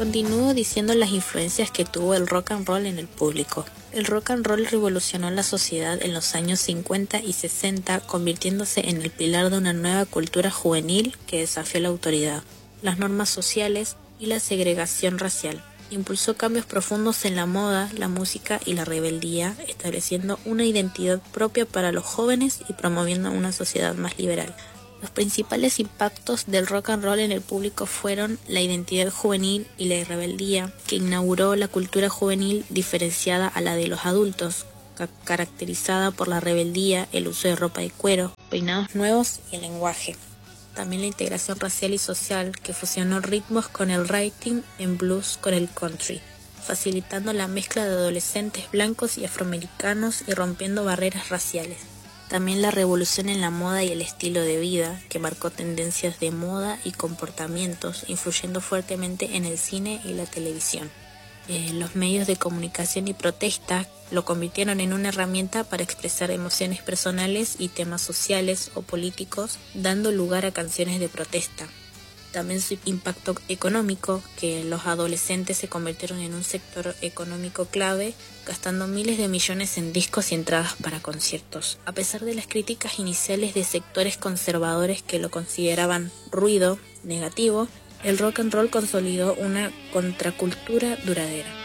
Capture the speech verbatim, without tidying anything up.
Continúo diciendo las influencias que tuvo el rock and roll en el público. El rock and roll revolucionó la sociedad en los años cincuenta y sesenta, convirtiéndose en el pilar de una nueva cultura juvenil que desafió la autoridad, las normas sociales y la segregación racial. Impulsó cambios profundos en la moda, la música y la rebeldía, estableciendo una identidad propia para los jóvenes y promoviendo una sociedad más liberal. Los principales impactos del rock and roll en el público fueron la identidad juvenil y la rebeldía, que inauguró la cultura juvenil diferenciada a la de los adultos, ca- caracterizada por la rebeldía, el uso de ropa de cuero, peinados nuevos y el lenguaje. También la integración racial y social, que fusionó ritmos con el rhythm and blues con el country, facilitando la mezcla de adolescentes blancos y afroamericanos y rompiendo barreras raciales. También la revolución en la moda y el estilo de vida, que marcó tendencias de moda y comportamientos, influyendo fuertemente en el cine y la televisión. Eh, los medios de comunicación y protesta lo convirtieron en una herramienta para expresar emociones personales y temas sociales o políticos, dando lugar a canciones de protesta. También su impacto económico, que los adolescentes se convirtieron en un sector económico clave, gastando miles de millones en discos y entradas para conciertos. A pesar de las críticas iniciales de sectores conservadores que lo consideraban ruido, negativo, el rock and roll consolidó una contracultura duradera.